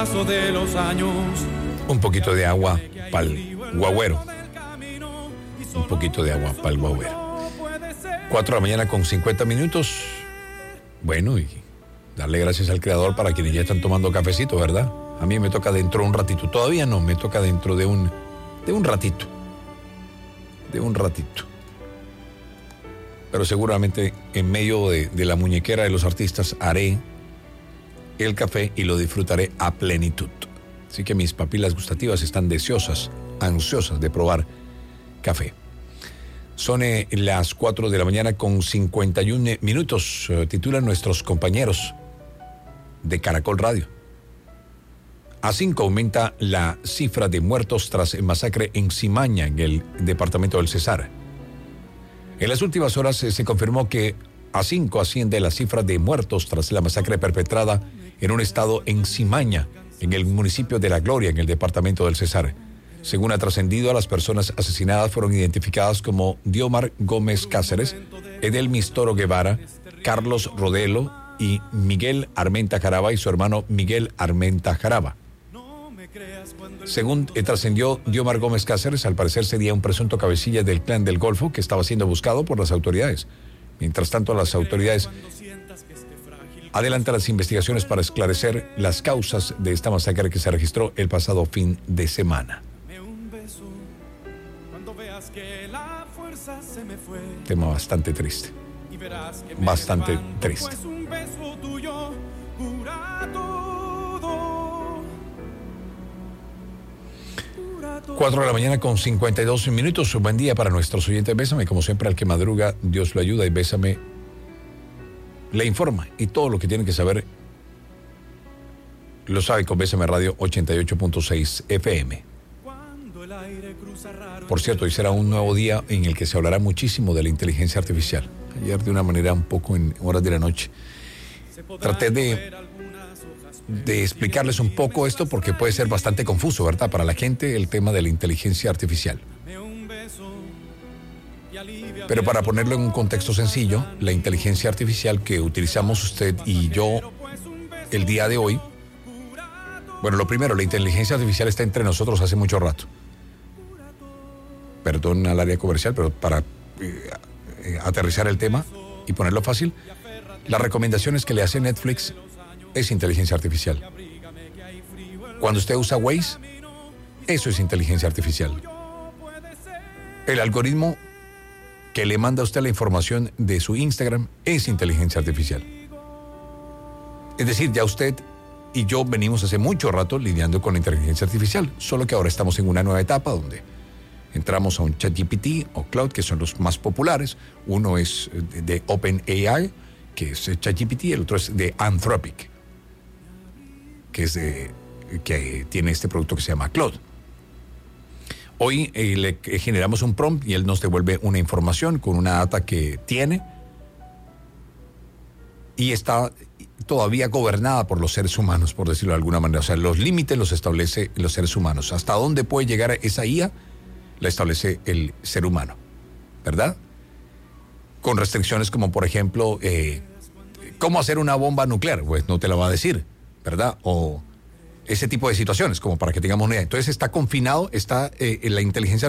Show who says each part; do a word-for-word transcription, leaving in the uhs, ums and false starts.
Speaker 1: De los años.
Speaker 2: Un poquito de agua para el guagüero. Un poquito de agua para el guagüero. Cuatro de la mañana con cincuenta minutos. Bueno, y darle gracias al creador para quienes ya están tomando cafecito, ¿verdad? A mí me toca dentro de un ratito. Todavía no, me toca dentro de un, de un ratito. De un ratito. Pero seguramente en medio de, de la muñequera de los artistas haré el café y lo disfrutaré a plenitud. Así que mis papilas gustativas están deseosas, ansiosas de probar café. Son eh, las cuatro de la mañana con cincuenta y uno minutos, eh, titulan nuestros compañeros de Caracol Radio. A cinco aumenta la cifra de muertos tras el masacre en Cimaña, en el departamento del Cesar. En las últimas horas eh, se confirmó que a cinco asciende la cifra de muertos tras la masacre perpetrada en un estado en Cimaña, en el municipio de La Gloria, en el departamento del Cesar. Según ha trascendido, las personas asesinadas fueron identificadas como Diomar Gómez Cáceres, Edelmis Toro Guevara, Carlos Rodelo y Miguel Armenta Jaraba y su hermano Miguel Armenta Jaraba. Según eh, trascendió, Diomar Gómez Cáceres al parecer sería un presunto cabecilla del Clan del Golfo que estaba siendo buscado por las autoridades. Mientras tanto, las autoridades adelantan las investigaciones para esclarecer las causas de esta masacre que se registró el pasado fin de semana. Tema bastante triste. Bastante triste. Cuatro de la mañana con cincuenta y dos minutos. Un buen día para nuestros oyentes. Bésame, como siempre, al que madruga, Dios lo ayuda, y Bésame le informa y todo lo que tiene que saber lo sabe con Bésame Radio ochenta y ocho punto seis F M. Por cierto, hoy será un nuevo día en el que se hablará muchísimo de la inteligencia artificial. Ayer, de una manera un poco en horas de la noche, traté de, de explicarles un poco esto porque puede ser bastante confuso, ¿verdad? Para la gente, el tema de la inteligencia artificial. Pero para ponerlo en un contexto sencillo, la inteligencia artificial que utilizamos usted y yo el día de hoy, bueno, lo primero, la inteligencia artificial está entre nosotros hace mucho rato. Perdón al área comercial, pero para eh, eh, aterrizar el tema y ponerlo fácil, las recomendaciones que le hace Netflix es inteligencia artificial. Cuando usted usa Waze, eso es inteligencia artificial. El algoritmo que le manda a usted la información de su Instagram es inteligencia artificial. Es decir, ya usted y yo venimos hace mucho rato lidiando con la inteligencia artificial, solo que ahora estamos en una nueva etapa donde entramos a un ChatGPT o Cloud, que son los más populares. Uno es de, de OpenAI, que es ChatGPT, y el otro es de Anthropic, que es de, que tiene este producto que se llama Cloud. Hoy eh, le eh, generamos un prompt y él nos devuelve una información con una data que tiene y está todavía gobernada por los seres humanos, por decirlo de alguna manera. O sea, los límites los establece los seres humanos. Hasta dónde puede llegar esa I A la establece el ser humano, ¿verdad? Con restricciones como, por ejemplo, eh, ¿cómo hacer una bomba nuclear? Pues no te la va a decir, ¿verdad? O ese tipo de situaciones, como para que tengamos una idea. Entonces está confinado, está eh, en la inteligencia